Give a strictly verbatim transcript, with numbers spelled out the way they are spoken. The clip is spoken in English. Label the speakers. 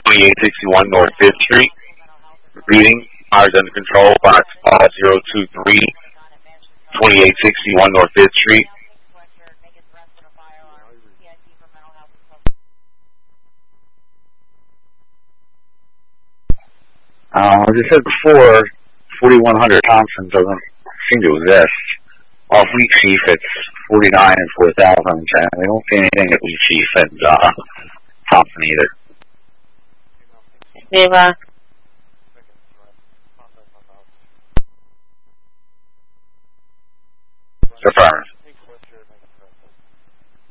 Speaker 1: twenty-eight sixty-one North fifth Street. Reading, fires under control, box five zero two three, twenty-eight sixty-one North fifth Street.
Speaker 2: Uh, as I said before, forty-one hundred Thompson doesn't seem to exist. Off Weak Chief, it's forty-nine and four thousand, and we don't see anything at Weak Chief and uh, Thompson either.
Speaker 3: Neva.
Speaker 2: Affirmative.